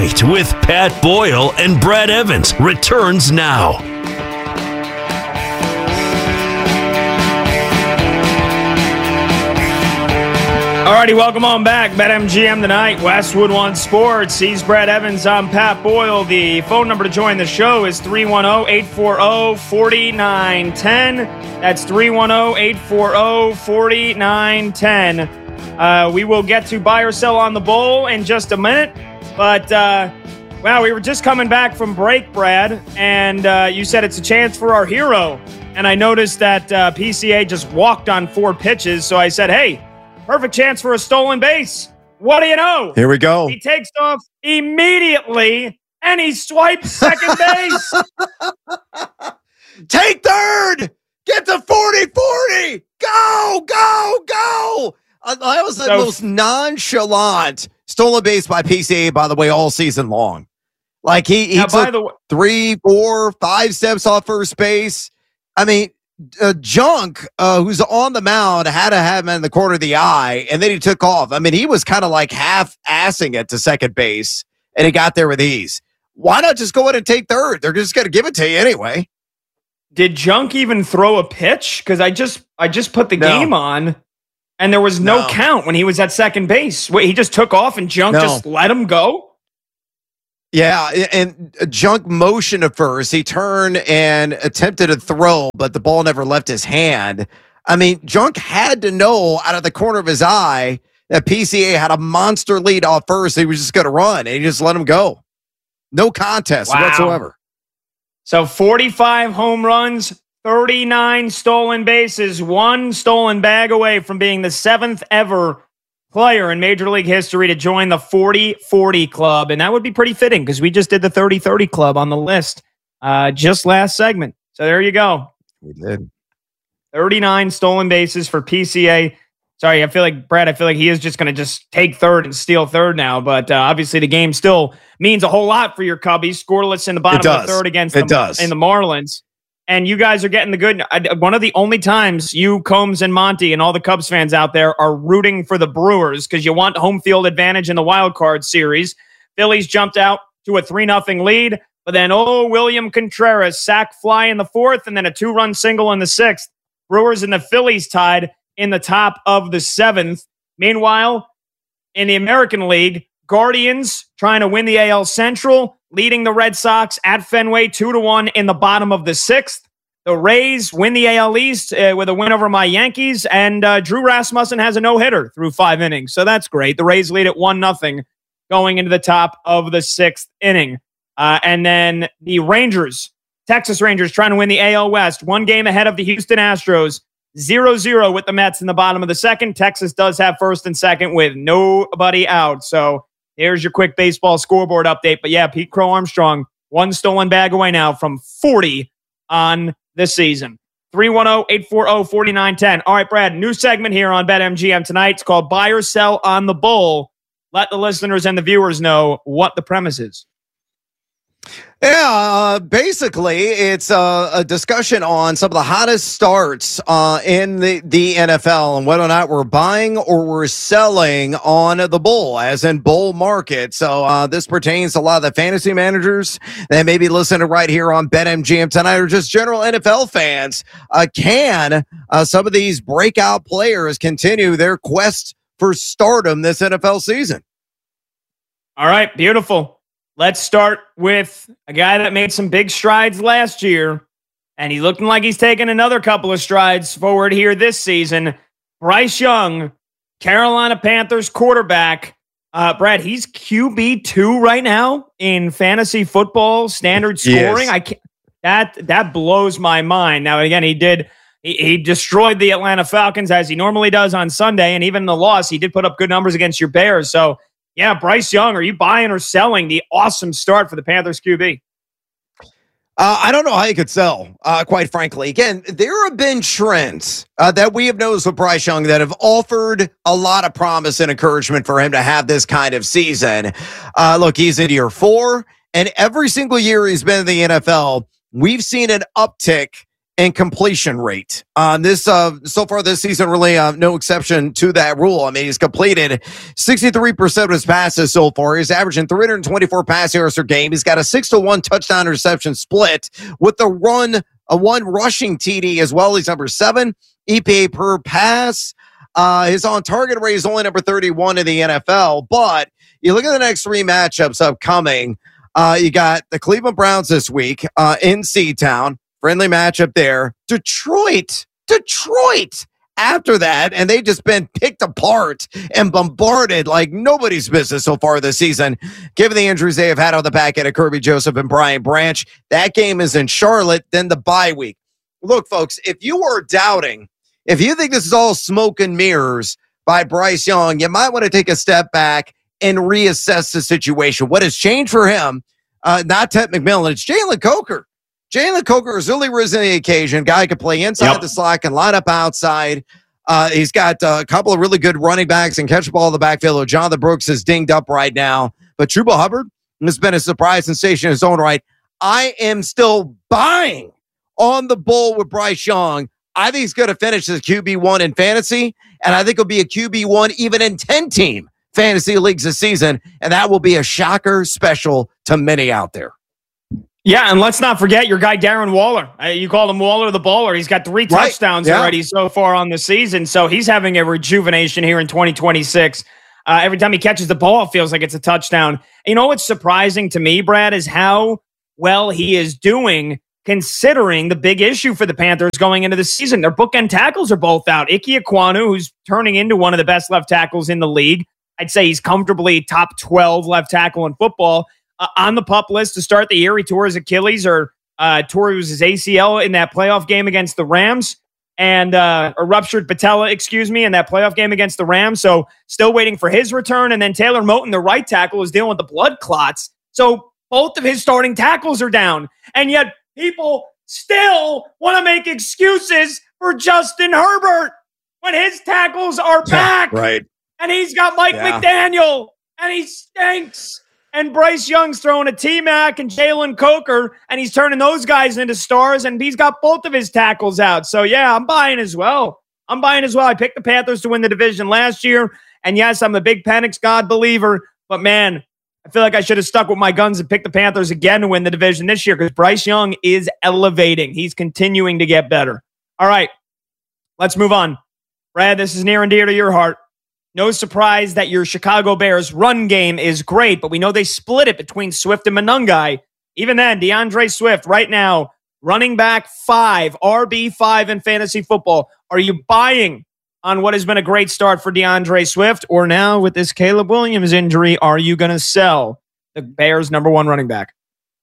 with Pat Boyle and Brad Evans returns now. Alrighty, welcome on back. BetMGM tonight, Westwood One Sports. He's Brad Evans. I'm Pat Boyle. The phone number to join the show is 310-840-4910. That's 310-840-4910. We will get to buy or sell on the bowl in just a minute. But, we were just coming back from break, Brad, and you said it's a chance for our hero. And I noticed that PCA just walked on 4 pitches, so I said, hey, perfect chance for a stolen base. What do you know? Here we go. He takes off immediately, and he swipes second base. Take third! Get to 40-40! Go, go, go! That was the most nonchalant stolen base by PCA, by the way, all season long. Like, he took 3, 4, 5 steps off first base. I mean, Junk, who's on the mound, had to have him in the corner of the eye, and then he took off. I mean, he was kind of like half-assing it to second base, and he got there with ease. Why not just go ahead and take third? They're just going to give it to you anyway. Did Junk even throw a pitch? Because I just put the game on, and there was no count when he was at second base. Wait, he just took off, and Junk just let him go? Yeah, and Junk motioned at first. He turned and attempted to throw, but the ball never left his hand. I mean, Junk had to know out of the corner of his eye that PCA had a monster lead off first. He was just going to run, and he just let him go. No contest whatsoever. So 45 home runs, 39 stolen bases, 1 stolen bag away from being the 7th ever player in Major League history to join the 40-40 club. And that would be pretty fitting because we just did the 30-30 club on the list just last segment. So there you go. We did. 39 stolen bases for PCA. Sorry, Brad, I feel like he is just going to just take third and steal third now. But obviously the game still means a whole lot for your Cubbies. Scoreless in the bottom of the third against in the Marlins. And you guys are getting the good. One of the only times you, Combs, and Monty, and all the Cubs fans out there are rooting for the Brewers because you want home field advantage in the wild card series. Phillies jumped out to a 3-0 lead, but then William Contreras sac fly in the 4th, and then a 2-run single in the 6th. Brewers and the Phillies tied in the top of the 7th. Meanwhile, in the American League, Guardians trying to win the AL Central, leading the Red Sox at Fenway 2-1 in the bottom of the 6th. The Rays win the AL East with a win over my Yankees, and Drew Rasmussen has a no-hitter through 5 innings, so that's great. The Rays lead at 1-0 going into the top of the 6th inning. And then the Rangers, Texas Rangers, trying to win the AL West, 1 game ahead of the Houston Astros, 0-0 with the Mets in the bottom of the 2nd. Texas does have 1st and 2nd with nobody out, so here's your quick baseball scoreboard update. But yeah, Pete Crow Armstrong, 1 stolen bag away now from 40 on this season. 310-840-4910. All right, Brad, new segment here on BetMGM tonight. It's called Buy or Sell on the Bull. Let the listeners and the viewers know what the premise is. Yeah, basically, it's a discussion on some of the hottest starts in the NFL and whether or not we're buying or we're selling on the bull, as in bull market. So this pertains to a lot of the fantasy managers that may be listening right here on BetMGM tonight, or just general NFL fans. Can some of these breakout players continue their quest for stardom this NFL season? All right, beautiful. Let's start with a guy that made some big strides last year, and he's looking like he's taking another couple of strides forward here this season. Bryce Young, Carolina Panthers quarterback. Brad, he's QB2 right now in fantasy football standard scoring. That blows my mind. Now, again, he destroyed the Atlanta Falcons as he normally does on Sunday, and even in the loss, he did put up good numbers against your Bears. So, yeah, Bryce Young, are you buying or selling the awesome start for the Panthers QB? I don't know how you could sell, quite frankly. Again, there have been trends that we have noticed with Bryce Young that have offered a lot of promise and encouragement for him to have this kind of season. Look, he's in year 4, and every single year he's been in the NFL, we've seen an uptick and completion rate. This so far this season, really no exception to that rule. I mean, he's completed 63% of his passes so far. He's averaging 324 pass yards per game. He's got a 6-to-1 touchdown reception split with a one rushing TD as well. He's number 7 EPA per pass. His on-target rate is only number 31 in the NFL. But you look at the next 3 matchups upcoming. You got the Cleveland Browns this week in Seatown. Friendly matchup there. Detroit after that, and they've just been picked apart and bombarded like nobody's business so far this season, given the injuries they have had on the back end of Kirby Joseph and Brian Branch. That game is in Charlotte, then the bye week. Look, folks, if you are doubting, if you think this is all smoke and mirrors by Bryce Young, you might want to take a step back and reassess the situation. What has changed for him, not Ted McMillan, it's Jalen Coker. Jalen Coker has really risen to the occasion. Guy can play inside the slot, can line up outside. He's got a couple of really good running backs and catch the ball in the backfield. Jonathan Brooks is dinged up right now. But Chuba Hubbard has been a surprise sensation in his own right. I am still buying on the bull with Bryce Young. I think he's going to finish as QB1 in fantasy, and I think he'll be a QB1 even in 10-team fantasy leagues this season, and that will be a shocker special to many out there. Yeah, and let's not forget your guy, Darren Waller. You called him Waller the Baller. He's got 3 touchdowns already so far on the season, so he's having a rejuvenation here in 2026. Every time he catches the ball, it feels like it's a touchdown. You know what's surprising to me, Brad, is how well he is doing considering the big issue for the Panthers going into the season. Their bookend tackles are both out. Ike Ekwonu, who's turning into one of the best left tackles in the league. I'd say he's comfortably top 12 left tackle in football. On the PUP list to start the year, he tore his Achilles or tore his ACL in that playoff game against the Rams and or ruptured patella, in that playoff game against the Rams. So still waiting for his return. And then Taylor Moton, the right tackle, is dealing with the blood clots. So both of his starting tackles are down. And yet people still want to make excuses for Justin Herbert when his tackles are back. Right. And he's got Mike McDaniel and he stinks. And Bryce Young's throwing a T-Mac and Jalen Coker, and he's turning those guys into stars, and he's got both of his tackles out. So, yeah, I'm buying as well. I picked the Panthers to win the division last year, and yes, I'm a big Penix God believer, but, man, I feel like I should have stuck with my guns and picked the Panthers again to win the division this year because Bryce Young is elevating. He's continuing to get better. All right, let's move on. Brad, this is near and dear to your heart. No surprise that your Chicago Bears run game is great, but we know they split it between Swift and Monangai. Even then, DeAndre Swift right now, running back 5, RB5 in fantasy football. Are you buying on what has been a great start for DeAndre Swift? Or now with this Caleb Williams injury, are you going to sell the Bears' number 1 running back?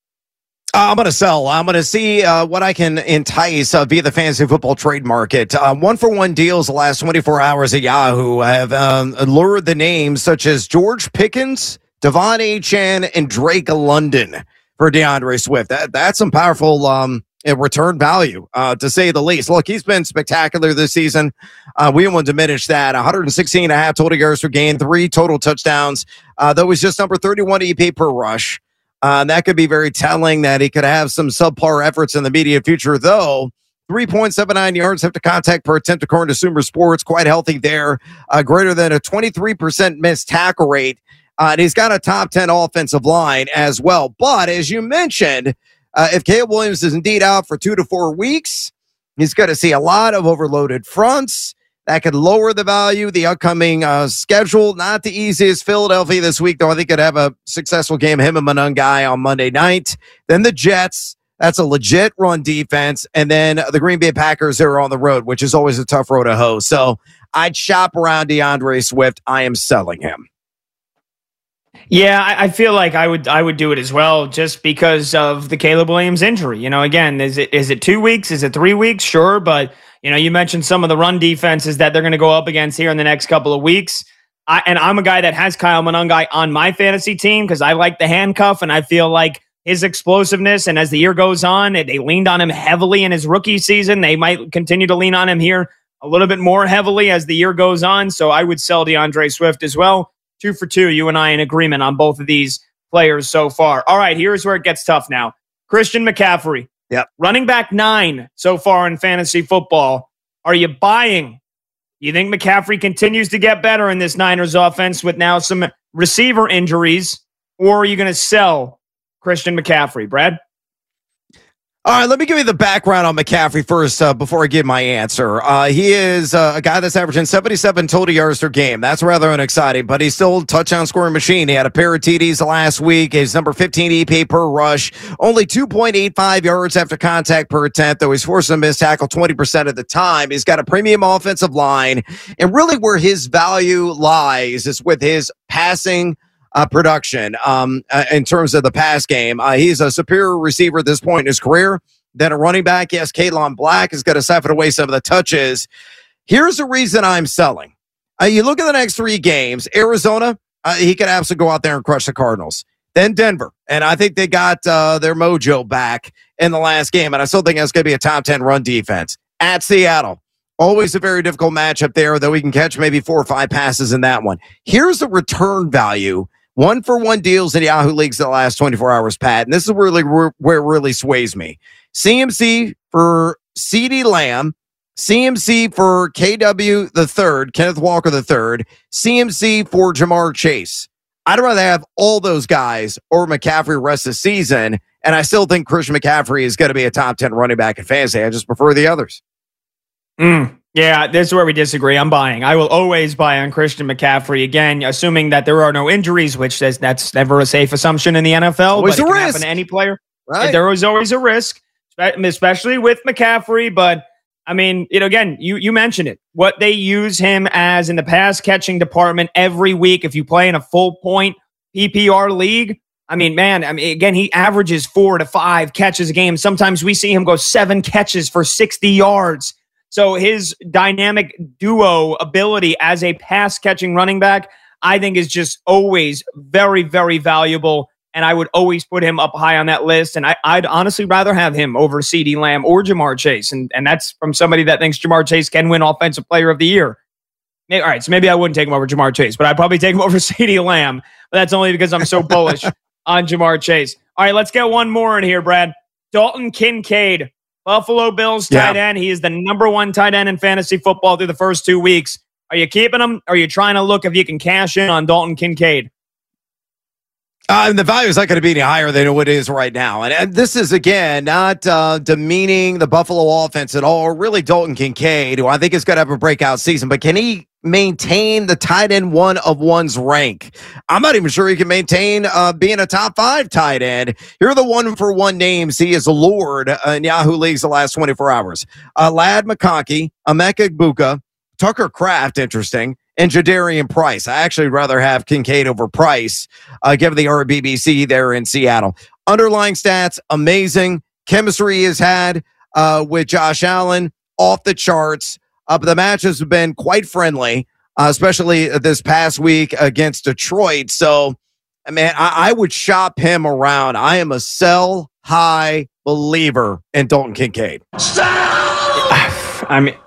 I'm going to sell. I'm going to see what I can entice via the fantasy football trade market. 1-for-1 deals the last 24 hours at Yahoo have lured the names such as George Pickens, Devon Achane, and Drake London for DeAndre Swift. That's some powerful return value, to say the least. Look, he's been spectacular this season. We don't want to diminish that. 116.5 total yards per game, 3 total touchdowns. That was just number 31 EP per rush. That could be very telling that he could have some subpar efforts in the immediate future, though. 3.79 yards after contact per attempt according to Sumer Sports. Quite healthy there. Greater than a 23% missed tackle rate. And he's got a top 10 offensive line as well. But as you mentioned, if Caleb Williams is indeed out for 2 to 4 weeks, he's going to see a lot of overloaded fronts. That could lower the value. The upcoming schedule, not the easiest. Philadelphia this week, though. I think could have a successful game. Him and Monangai on Monday night. Then the Jets. That's a legit run defense. And then the Green Bay Packers are on the road, which is always a tough road to hoe. So I'd shop around DeAndre Swift. I am selling him. Yeah, I feel like I would do it as well, just because of the Caleb Williams injury. You know, again, is it 2 weeks? Is it 3 weeks? Sure, but you know, you mentioned some of the run defenses that they're going to go up against here in the next couple of weeks. I'm a guy that has Kyle Monangai on my fantasy team because I like the handcuff, and I feel like his explosiveness. And as the year goes on, they leaned on him heavily in his rookie season. They might continue to lean on him here a little bit more heavily as the year goes on. So I would sell DeAndre Swift as well. 2 for 2. You and I in agreement on both of these players so far. All right, here's where it gets tough now. Christian McCaffrey. Yep. Running back 9 so far in fantasy football. Are you buying? You think McCaffrey continues to get better in this Niners offense with now some receiver injuries, or are you going to sell Christian McCaffrey, Brad? All right, let me give you the background on McCaffrey first before I give my answer. He is a guy that's averaging 77 total yards per game. That's rather unexciting, but he's still a touchdown scoring machine. He had a pair of TDs last week. He's number 15 EPA per rush, only 2.85 yards after contact per attempt, though he's forced to miss tackle 20% of the time. He's got a premium offensive line, and really where his value lies is with his passing production in terms of the pass game. He's a superior receiver at this point in his career than a running back. Yes, Kalen Black is going to siphon away some of the touches. Here's the reason I'm selling. You look at the next 3 games. Arizona, he could absolutely go out there and crush the Cardinals. Then Denver, and I think they got their mojo back in the last game, and I still think that's going to be a top 10 run defense. At Seattle, always a very difficult matchup there, though we can catch maybe 4 or 5 passes in that one. Here's the return value. 1-for-1 deals in Yahoo Leagues in the last 24 hours, Pat. And this is really where it really sways me. CMC for CeeDee Lamb, CMC for KW the third, Kenneth Walker the third, CMC for Jamar Chase. I'd rather have all those guys or McCaffrey rest of the season, and I still think Christian McCaffrey is going to be a top 10 running back in fantasy. I just prefer the others. Yeah, this is where we disagree. I'm buying. I will always buy on Christian McCaffrey, again, assuming that there are no injuries, which that's never a safe assumption in the NFL. Always but it a can risk. happen to any player. Right. There is always a risk, especially with McCaffrey. But, I mean, again, you mentioned it. What they use him as in the pass catching department every week, if you play in a full point PPR league, again, he averages 4 to 5 catches a game. Sometimes we see him go 7 catches for 60 yards. So his dynamic duo ability as a pass-catching running back, I think, is just always very, very valuable, and I would always put him up high on that list, and I'd honestly rather have him over CeeDee Lamb or Jamar Chase, and that's from somebody that thinks Jamar Chase can win Offensive Player of the Year. All right, so maybe I wouldn't take him over Jamar Chase, but I'd probably take him over CeeDee Lamb, but that's only because I'm so bullish on Jamar Chase. All right, let's get one more in here, Brad. Dalton Kincaid. Buffalo Bills tight end. He is the number 1 tight end in fantasy football through the first 2 weeks. Are you keeping him? Or are you trying to look if you can cash in on Dalton Kincaid? And the value is not going to be any higher than what it is right now. And this is, again, not demeaning the Buffalo offense at all, or really Dalton Kincaid, who I think is going to have a breakout season. But can he maintain the tight end 1 of 1's rank? I'm not even sure he can maintain being a top 5 tight end. Here are the 1-for-1 names he has lured in Yahoo Leagues the last 24 hours. Ladd McConkey, Emeka Egbuka, Tucker Kraft, interesting, and Jadarian Price. I actually rather have Kincaid over Price, given the RBBC there in Seattle. Underlying stats, amazing. Chemistry has had with Josh Allen, off the charts. But the matches have been quite friendly, especially this past week against Detroit. So, man, I would shop him around. I am a sell high believer in Dalton Kincaid. I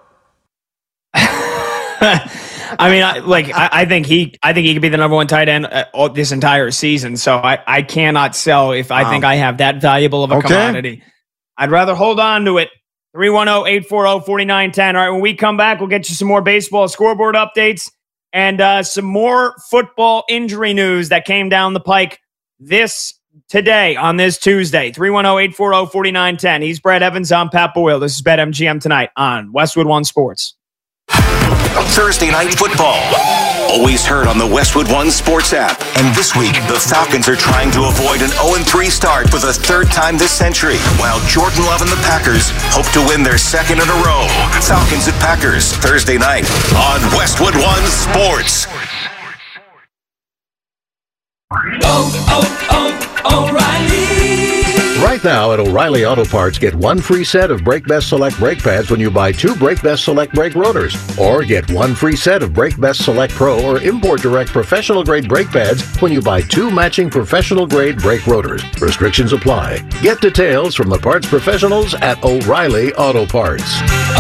think he could be the number 1 tight end this entire season. So I cannot sell if I think I have that valuable of a commodity. I'd rather hold on to it. 310-840-4910. All right, when we come back, we'll get you some more baseball scoreboard updates and some more football injury news that came down the pike today on this Tuesday. 310-840-4910. He's Brad Evans. I'm Pat Boyle. This is BetMGM tonight on Westwood One Sports. Thursday night football. Always heard on the Westwood One Sports app. And this week, the Falcons are trying to avoid an 0-3 start for the 3rd time this century, while Jordan Love and the Packers hope to win their 2nd in a row. Falcons at Packers, Thursday night on Westwood One Sports. O'Reilly. Right now at O'Reilly Auto Parts, get 1 free set of Brake Best Select brake pads when you buy 2 Brake Best Select brake rotors. Or get 1 free set of Brake Best Select Pro or Import Direct professional grade brake pads when you buy 2 matching professional grade brake rotors. Restrictions apply. Get details from the parts professionals at O'Reilly Auto Parts.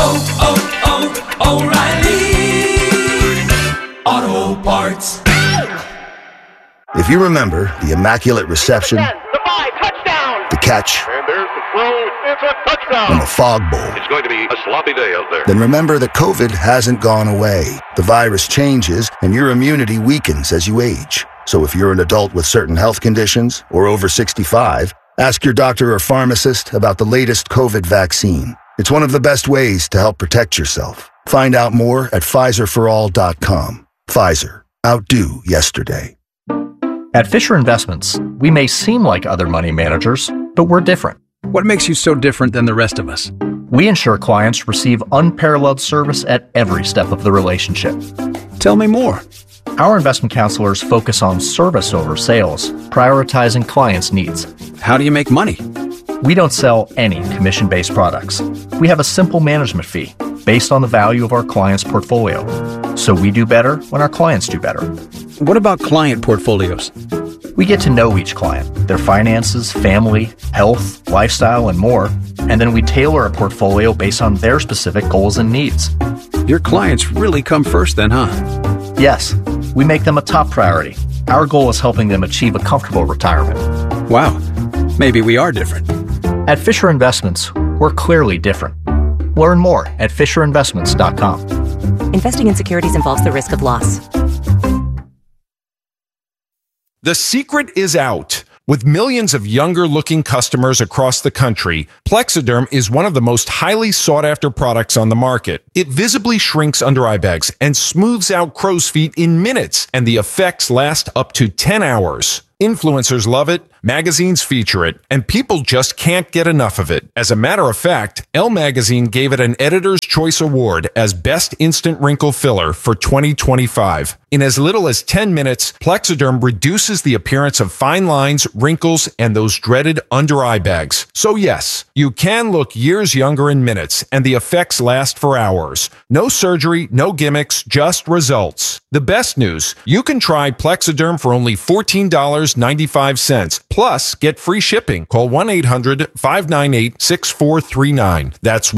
O'Reilly Auto Parts. If you remember the immaculate reception, the catch, and there's the throw. It's a touchdown. and the fog bowl. It's going to be a sloppy day out there. Then remember that COVID hasn't gone away. The virus changes and your immunity weakens as you age. So if you're an adult with certain health conditions or over 65, ask your doctor or pharmacist about the latest COVID vaccine. It's one of the best ways to help protect yourself. Find out more at PfizerForAll.com. Pfizer. Outdo yesterday. At Fisher Investments, we may seem like other money managers, but we're different. What makes you so different than the rest of us? We ensure clients receive unparalleled service at every step of the relationship. Tell me more. Our investment counselors focus on service over sales, prioritizing clients' needs. How do you make money? We don't sell any commission-based products. We have a simple management fee based on the value of our clients' portfolio. So we do better when our clients do better. What about client portfolios? We get to know each client, their finances, family, health, lifestyle, and more, and then we tailor a portfolio based on their specific goals and needs. Your clients really come first then, huh? Yes, we make them a top priority. Our goal is helping them achieve a comfortable retirement. Wow, maybe we are different. At Fisher Investments, we're clearly different. Learn more at FisherInvestments.com. Investing in securities involves the risk of loss. The secret is out. With millions of younger-looking customers across the country, Plexiderm is one of the most highly sought-after products on the market. It visibly shrinks under-eye bags and smooths out crow's feet in minutes, and the effects last up to 10 hours. Influencers love it, magazines feature it, and people just can't get enough of it. As a matter of fact, Elle Magazine gave it an Editor's Choice Award as Best Instant Wrinkle Filler for 2025. In as little as 10 minutes, Plexiderm reduces the appearance of fine lines, wrinkles, and those dreaded under-eye bags. So yes, you can look years younger in minutes, and the effects last for hours. No surgery, no gimmicks, just results. The best news, you can try Plexiderm for only $14.95. Plus, get free shipping. Call 1-800-598-6439. That's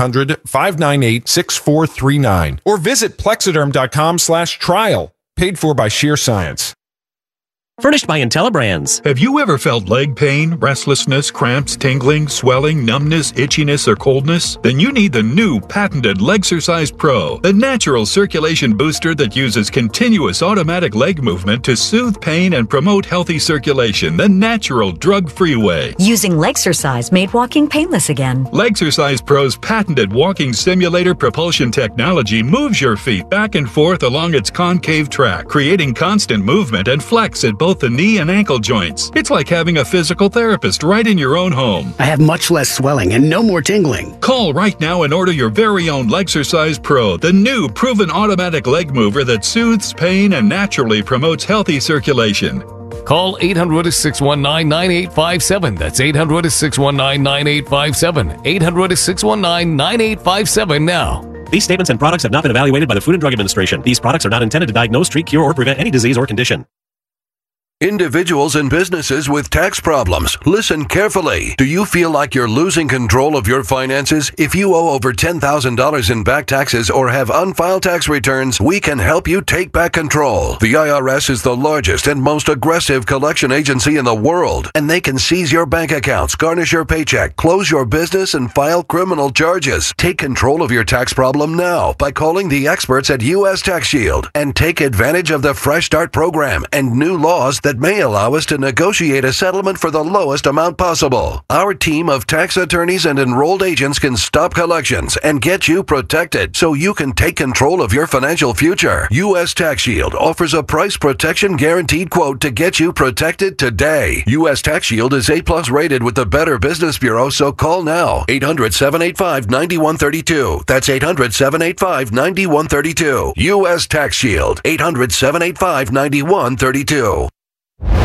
1-800-598-6439. Or visit Plexiderm.com/trial. Paid for by Sheer Science. Furnished by IntelliBrands. Have you ever felt leg pain, restlessness, cramps, tingling, swelling, numbness, itchiness, or coldness? Then you need the new patented Legsercise Pro, the natural circulation booster that uses continuous automatic leg movement to soothe pain and promote healthy circulation the natural, drug-free way. Using Legsercise made walking painless again. Legsercise Pro's patented walking simulator propulsion technology moves your feet back and forth along its concave track, creating constant movement and flex at both the knee and ankle joints. It's like having a physical therapist right in your own home. I have much less swelling and no more tingling. Call right now and order your very own Legsercise Pro, the new proven automatic leg mover that soothes pain and naturally promotes healthy circulation. Call 800-619-9857. That's 800-619-9857. 800-619-9857 now. These statements and products have not been evaluated by the Food and Drug Administration. These products are not intended to diagnose, treat, cure, or prevent any disease or condition. Individuals and businesses with tax problems, listen carefully. Do you feel like you're losing control of your finances? If you owe over $10,000 in back taxes or have unfiled tax returns, we can help you take back control. The IRS is the largest and most aggressive collection agency in the world, and they can seize your bank accounts, garnish your paycheck, close your business, and file criminal charges. Take control of your tax problem now by calling the experts at U.S. Tax Shield and take advantage of the Fresh Start program and new laws that may allow us to negotiate a settlement for the lowest amount possible. Our team of tax attorneys and enrolled agents can stop collections and get you protected so you can take control of your financial future. U.S. Tax Shield offers a price protection guaranteed quote to get you protected today. U.S. Tax Shield is A+ rated with the Better Business Bureau, so call now. 800-785-9132. That's 800-785-9132. U.S. Tax Shield. 800-785-9132.